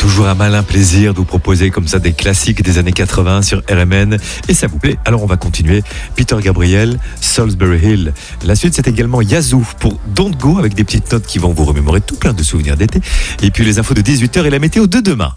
toujours un malin plaisir de vous proposer comme ça des classiques des années 80 sur RMN. Et ça vous plaît? Alors on va continuer. Peter Gabriel, Salisbury Hill. La suite, c'est également Yazoo pour Don't Go, avec des petites notes qui vont vous remémorer tout plein de souvenirs d'été. Et puis les infos de 18h et la météo de demain.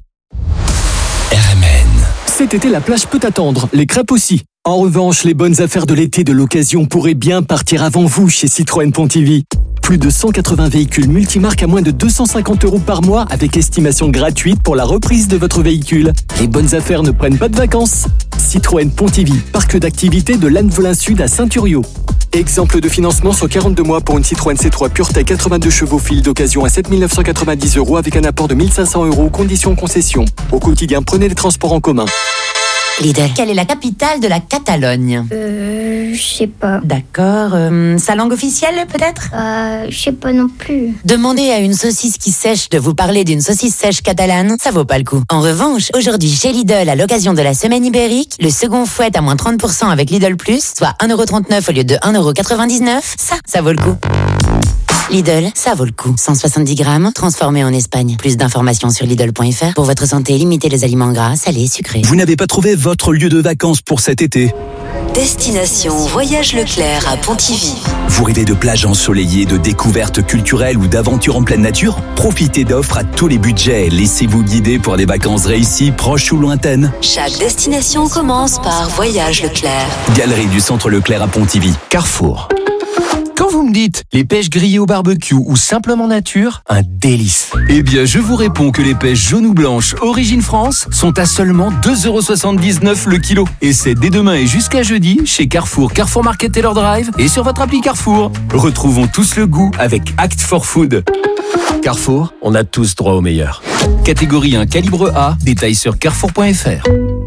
RMN. Cet été, la plage peut attendre, les crêpes aussi. En revanche, les bonnes affaires de l'été de l'occasion pourraient bien partir avant vous chez Citroën Pontivy. Plus de 180 véhicules multimarques à moins de 250 € par mois avec estimation gratuite pour la reprise de votre véhicule. Les bonnes affaires ne prennent pas de vacances. Citroën Pontivy, parc d'activité de Lannevelin Sud à Saint-Thuriau. Exemple de financement sur 42 mois pour une Citroën C3 PureTech 82 chevaux fil d'occasion à 7 990 € avec un apport de 1 500 €, conditions concession. Au quotidien, prenez les transports en commun. Lidl. Quelle est la capitale de la Catalogne? Je sais pas. D'accord. Sa langue officielle, peut-être? Je sais pas non plus. Demandez à une saucisse qui sèche de vous parler d'une saucisse sèche catalane, ça vaut pas le coup. En revanche, aujourd'hui chez Lidl, à l'occasion de la semaine ibérique, le second fouet à moins 30% avec Lidl Plus, soit 1,39 € au lieu de 1,99 €, ça vaut le coup. Lidl, ça vaut le coup. 170 grammes, transformé en Espagne. Plus d'informations sur Lidl.fr. Pour votre santé, limitez les aliments gras, salés, sucrés. Vous n'avez pas trouvé votre lieu de vacances pour cet été? Destination Voyage Leclerc à Pontivy. Vous rêvez de plages ensoleillées, de découvertes culturelles ou d'aventures en pleine nature? Profitez d'offres à tous les budgets. Laissez-vous guider pour des vacances réussies, proches ou lointaines. Chaque destination commence par Voyage Leclerc. Galerie du Centre Leclerc à Pontivy. Carrefour. Quand vous me dites les pêches grillées au barbecue ou simplement nature, un délice. Eh bien, je vous réponds que les pêches jaunes ou blanches Origine France sont à seulement 2,79 € le kilo. Et c'est dès demain et jusqu'à jeudi chez Carrefour, Carrefour Market Taylor Drive et sur votre appli Carrefour. Retrouvons tous le goût avec Act for Food. Carrefour, on a tous droit au meilleur. Catégorie 1, calibre A, détail sur carrefour.fr.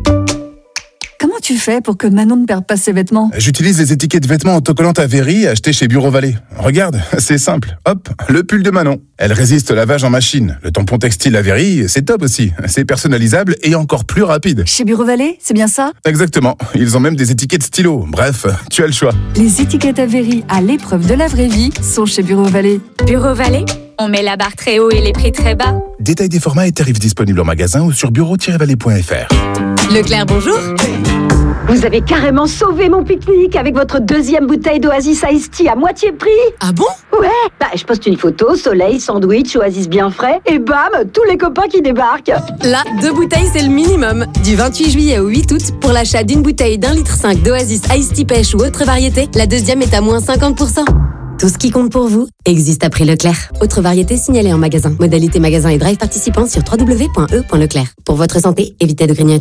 Comment tu fais pour que Manon ne perde pas ses vêtements? J'utilise les étiquettes vêtements autocollantes Avery achetées chez Bureau Vallée. Regarde, c'est simple. Hop, le pull de Manon. Elle résiste au lavage en machine. Le tampon textile Avery, c'est top aussi. C'est personnalisable et encore plus rapide. Chez Bureau Vallée, c'est bien ça? Exactement. Ils ont même des étiquettes stylo. Bref, tu as le choix. Les étiquettes Avery à l'épreuve de la vraie vie sont chez Bureau Vallée. Bureau Vallée, on met la barre très haut et les prix très bas. Détail des formats et tarifs disponibles en magasin ou sur bureau-vallée.fr. Leclerc, bonjour. Vous avez carrément sauvé mon pique-nique avec votre deuxième bouteille d'Oasis Iced Tea à moitié prix. Ah bon? Ouais, je poste une photo, soleil, sandwich, Oasis bien frais, et bam, tous les copains qui débarquent. Là, 2 bouteilles, c'est le minimum. Du 28 juillet au 8 août, pour l'achat d'une bouteille d'1,5 litre d'Oasis Iced Tea pêche ou autre variété, la deuxième est à moins 50%. Tout ce qui compte pour vous existe à prix Leclerc. Autre variété signalée en magasin. Modalité magasin et drive participants sur www.e.leclerc. Pour votre santé, évitez de grignoter.